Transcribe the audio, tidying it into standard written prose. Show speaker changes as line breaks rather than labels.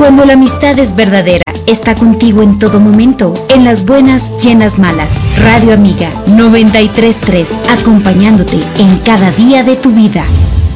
Cuando la amistad es verdadera, está contigo en todo momento, en las buenas y en las malas. Radio Amiga 93.3, acompañándote en cada día de tu vida.